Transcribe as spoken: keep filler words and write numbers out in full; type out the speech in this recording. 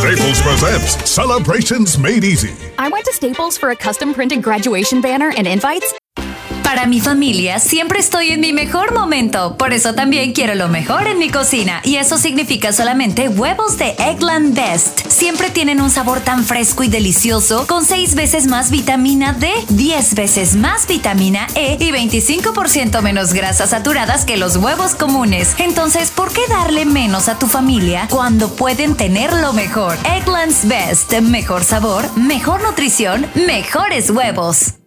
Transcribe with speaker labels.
Speaker 1: Staples presents Celebrations Made Easy.
Speaker 2: I went to Staples for a custom printed graduation banner and invites.
Speaker 3: Para mi familia siempre estoy en mi mejor momento, por eso también quiero lo mejor en mi cocina, y eso significa solamente huevos de Eggland Best. Siempre tienen un sabor tan fresco y delicioso, con seis veces más vitamina D, diez veces más vitamina E y veinticinco por ciento menos grasas saturadas que los huevos comunes. Entonces, ¿por qué darle menos a tu familia cuando pueden tener lo mejor? Eggland's Best, mejor sabor, mejor nutrición, mejores huevos.